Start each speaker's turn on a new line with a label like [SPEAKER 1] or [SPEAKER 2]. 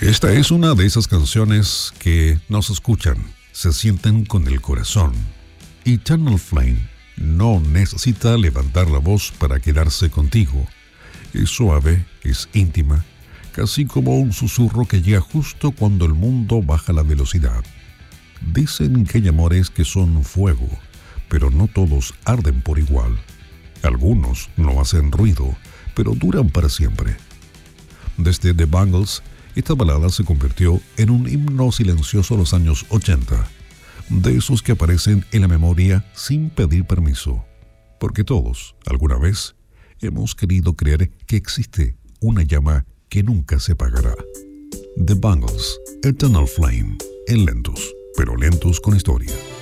[SPEAKER 1] Esta es una de esas canciones que nos escuchan, se sienten con el corazón. Eternal Flame no necesita levantar la voz para quedarse contigo. Es suave, es íntima, casi como un susurro que llega justo cuando el mundo baja la velocidad. Dicen que hay amores que son fuego, pero no todos arden por igual. Algunos no hacen ruido, pero duran para siempre. Desde The Bangles, esta balada se convirtió en un himno silencioso de los años 80, de esos que aparecen en la memoria sin pedir permiso, porque todos, alguna vez, hemos querido creer que existe una llama que nunca se apagará. The Bangles, Eternal Flame, en lentos, pero lentos con historia.